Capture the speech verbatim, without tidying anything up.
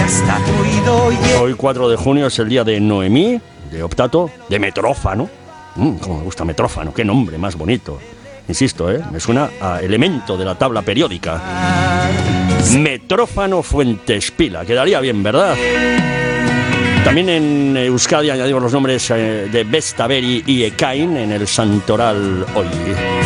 Hoy cuatro de junio es el día de Noemí, de Optato, de Metrófano. Mm, cómo me gusta Metrófano, qué nombre más bonito. Insisto, ¿eh? Me suena a elemento de la tabla periódica. Metrófano Fuentespila, quedaría bien, ¿verdad? También en Euskadi añadimos los nombres de Bestaveri y Ekain en el santoral hoy.